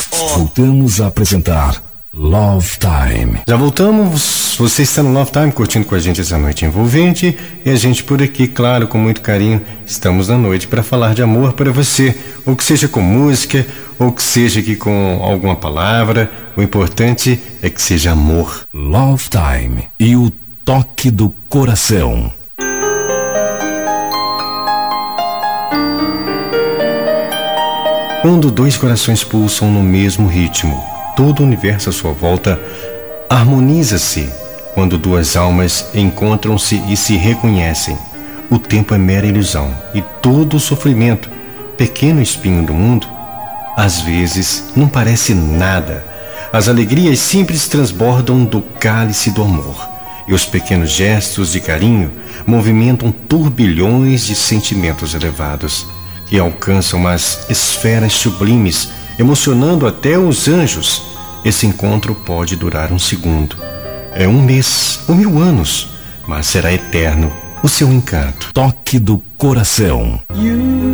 Voltamos a apresentar Love Time. Já voltamos, você está no Love Time curtindo com a gente essa noite envolvente e a gente por aqui, claro, com muito carinho, estamos na noite para falar de amor para você, ou que seja com música, ou que seja aqui com alguma palavra, o importante é que seja amor. Love Time e o toque do coração. Quando dois corações pulsam no mesmo ritmo, todo o universo à sua volta harmoniza-se. Quando duas almas encontram-se e se reconhecem, o tempo é mera ilusão e todo o sofrimento, pequeno espinho do mundo, às vezes não parece nada. As alegrias simples transbordam do cálice do amor e os pequenos gestos de carinho movimentam turbilhões de sentimentos elevados que alcançam as esferas sublimes, emocionando até os anjos. Esse encontro pode durar um segundo, é um mês ou 1000 anos, mas será eterno o seu encanto. Toque do coração.